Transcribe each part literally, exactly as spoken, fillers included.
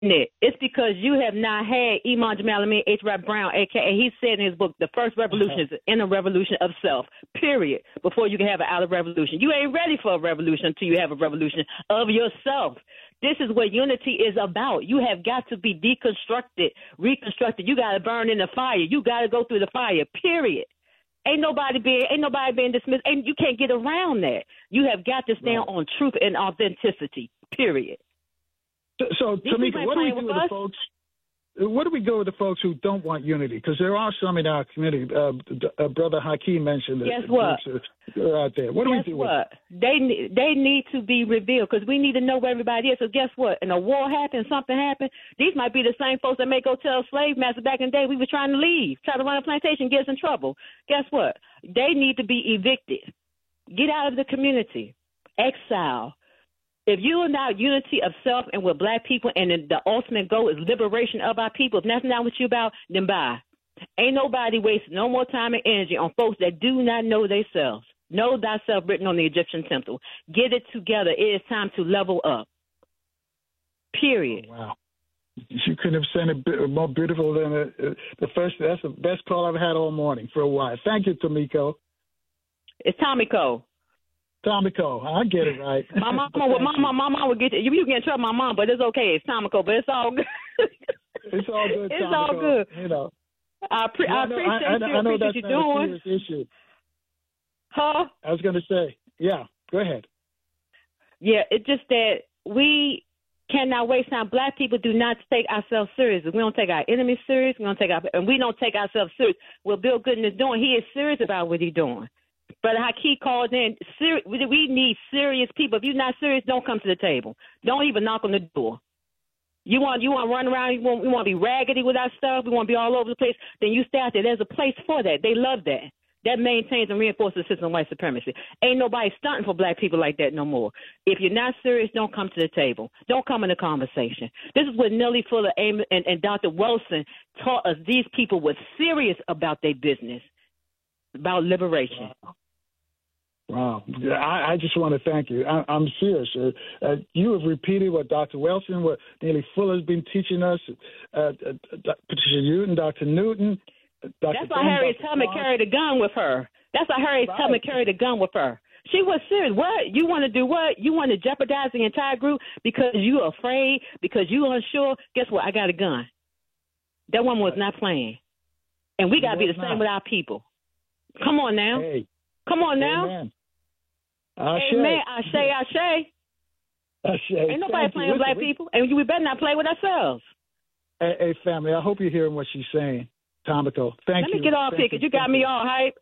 it. It's because you have not had Imam Jamal Amin H. Rap Brown, a k a. He said in his book, the first revolution is in a revolution of self, period, before you can have an outer revolution. You ain't ready for a revolution until you have a revolution of yourself. This is what unity is about. You have got to be deconstructed, reconstructed. You got to burn in the fire. You got to go through the fire, period. Ain't nobody being, ain't nobody being dismissed. And you can't get around that. You have got to stand right on truth and authenticity, period. So, so Tamika, what do we do with, with the folks? What do we do with the folks who don't want unity? Because there are some in our community. Uh, uh, Brother Hakeem mentioned that. Guess what? Are out there. What do guess we do what? with They they need to be revealed because we need to know where everybody is. So guess what? And a war happened, something happened. These might be the same folks that may go tell slave masters back in the day we were trying to leave, try to run a plantation, get us in trouble. Guess what? They need to be evicted. Get out of the community. Exile. If you are not unity of self and with black people and the ultimate goal is liberation of our people, if that's not what you about, then bye. Ain't nobody wasting no more time and energy on folks that do not know themselves. Know thyself written on the Egyptian temple. Get it together. It is time to level up. Period. Oh, wow. You couldn't have said it bit more beautiful than uh, the first. That's the best call I've had all morning for a while. Thank you, Tamiko. It's Tomiko. Tomiko, I get it right. My mama, well, my mama, my mama would get you. You get in trouble, my mom, but it's okay. It's Tomiko, but it's all good. It's all good. It's Tomiko, all good. You know, I, pre- yeah, I no, appreciate I, I, you. I know appreciate that's you not doing. a serious issue. Huh? I was going to say, yeah. Go ahead. Yeah, it's just that we cannot waste time. Black people do not take ourselves seriously. We don't take our enemies serious. We don't take our, and we don't take ourselves serious. What Bill Gooden is doing, he is serious about what he's doing. Brother Hakeem called in. Seri- we need serious people. If you're not serious, don't come to the table. Don't even knock on the door. You want you want to run around. You want, you want to be raggedy with our stuff. We want to be all over the place. Then you stay out there. There's a place for that. They love that. That maintains and reinforces the system of white supremacy. Ain't nobody stunting for black people like that no more. If you're not serious, don't come to the table. Don't come in the conversation. This is what Nellie Fuller and, and, and Doctor Wilson taught us. These people were serious about their business, about liberation. Wow. Wow. I, I just want to thank you. I, I'm serious. Uh, uh, you have repeated what Doctor Wilson, what Nellie Fuller has been teaching us, uh, uh, Patricia Newton, Doctor Newton. Doctor That's why Harriet Tubman carried a gun with her. That's why Harriet right. Tubman carried a gun with her. She was serious. What? You want to do what? You want to jeopardize the entire group because you're afraid, because you're unsure? Guess what? I got a gun. That woman was not playing. And we got to be the same with our people. Come on now. Hey. Come on now. Amen. Amen. I say, I say. Ain't nobody Thank playing you. with black we, people, and we better not play with ourselves. Hey, hey, family, I hope you're hearing what she's saying. Tomiko, thank you. Let me get off here because you got me all hype.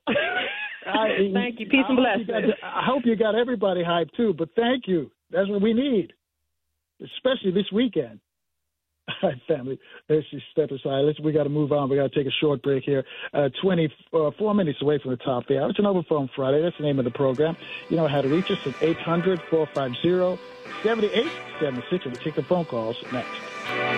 I, thank you. Peace I and blessings. Got, I hope you got everybody hyped, too, but thank you. That's what we need, especially this weekend. All right, family, let's just step aside. Let's, we got to move on. We got to take a short break here. Uh, twenty-four minutes away from the top there. It's an Overphone Friday. That's the name of the program. You know how to reach us at eight hundred, four five zero, seven eight seven six. We'll take the phone calls next.